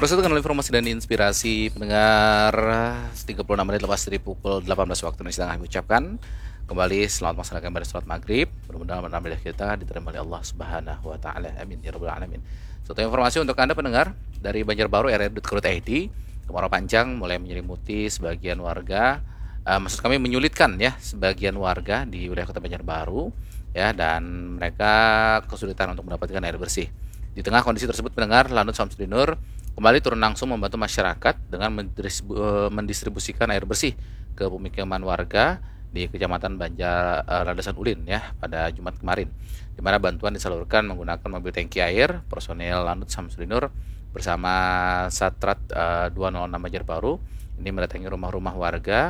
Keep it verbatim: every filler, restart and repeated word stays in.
Proses dengan informasi dan inspirasi pendengar tiga puluh enam menit lepas dari pukul delapan belas waktu Indonesia Tengah kami ucapkan kembali selamat melaksanakan ibadah salat maghrib. Mudah-mudahan amal kita diterima oleh Allah Subhanahu wa taala. Amin ya rabbal alamin. Suatu informasi untuk Anda pendengar dari Banjarbaru r r dot co dot i d. Kemarau panjang mulai menyelimuti sebagian warga. Uh, maksud kami menyulitkan ya sebagian warga di wilayah Kota Banjarbaru ya, dan mereka kesulitan untuk mendapatkan air bersih. Di tengah kondisi tersebut pendengar, Lanut Samsudinur kembali turun langsung membantu masyarakat dengan mendistribusikan air bersih ke pemukiman warga di Kecamatan Banjar uh, Landasan Ulin ya pada Jumat kemarin, di mana bantuan disalurkan menggunakan mobil tangki air. Personil Lanut Samsudinur bersama Satrat uh, dua nol enam Banjarbaru ini mendatangi rumah-rumah warga